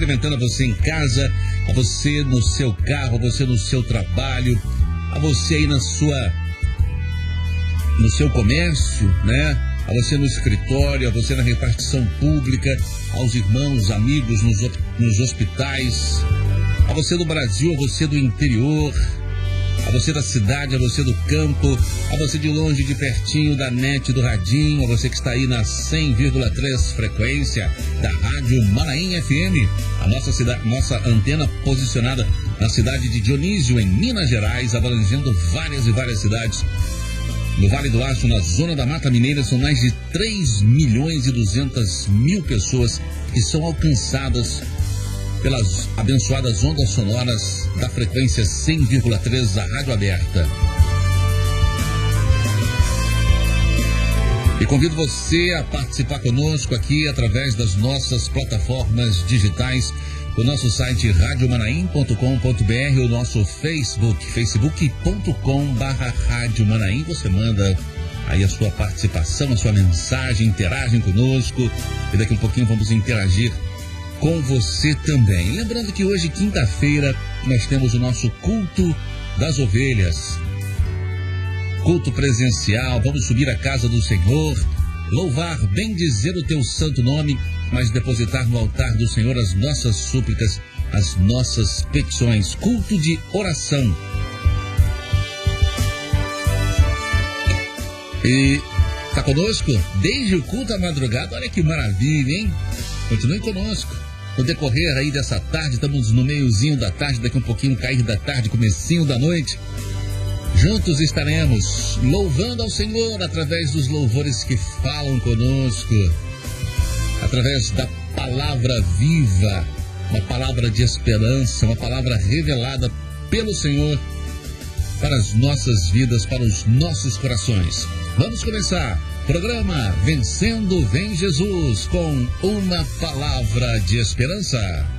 cumprimentando a você em casa, a você no seu carro, a você no seu trabalho, a você aí no seu comércio, né? A você no escritório, a você na repartição pública, aos irmãos, amigos nos hospitais, a você do Brasil, a você do interior, a você da cidade, a você do campo, a você de longe, de pertinho, da net, do radinho, a você que está aí na 100,3 frequência da Rádio Manaim FM, a nossa antena posicionada na cidade de Dionísio, em Minas Gerais, abrangendo várias e várias cidades. No Vale do Aço, na zona da Mata Mineira, são mais de 3.200.000 pessoas que são alcançadas pelas abençoadas ondas sonoras da frequência 100,3 da Rádio Aberta. E convido você a participar conosco aqui através das nossas plataformas digitais, o nosso site radiomanaim.com.br, o nosso Facebook, facebook.com/Rádio Manaim. Você manda aí a sua participação, a sua mensagem, interagem conosco e daqui a um pouquinho vamos interagir com você também. Lembrando que hoje, quinta-feira, nós temos o nosso culto das ovelhas. Culto presencial, vamos subir à casa do Senhor, louvar, bendizer o teu santo nome, mas depositar no altar do Senhor as nossas súplicas, as nossas petições. Culto de oração. E está conosco desde o culto à madrugada. Olha que maravilha, hein? Continue conosco. No decorrer aí dessa tarde, estamos no meiozinho da tarde, daqui um pouquinho cair da tarde, comecinho da noite. Juntos estaremos louvando ao Senhor através dos louvores que falam conosco, através da palavra viva, uma palavra de esperança, uma palavra revelada pelo Senhor para as nossas vidas, para os nossos corações. Vamos começar. Programa Vencendo Vem Jesus, com uma palavra de esperança.